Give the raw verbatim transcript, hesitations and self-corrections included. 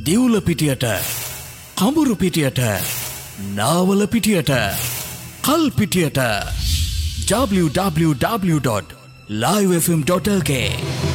දිවුල පිටියට, කඹුරු පිටියට, නාවල පිටියට, කල් පිටියට. w w w dot live f m dot l k